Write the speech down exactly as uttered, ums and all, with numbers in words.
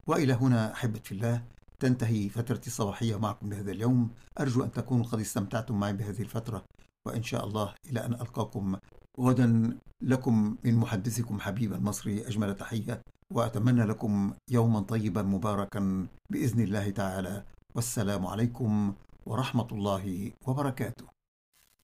وإلى هنا أحبة في الله تنتهي فترتي الصباحية معكم بهذا اليوم. أرجو أن تكونوا قد استمتعتم معي بهذه الفترة، وإن شاء الله إلى أن ألقاكم غدا. لكم من محدثكم حبيب المصري أجمل تحية، وأتمنى لكم يوما طيبا مباركا بإذن الله تعالى. والسلام عليكم ورحمة الله وبركاته.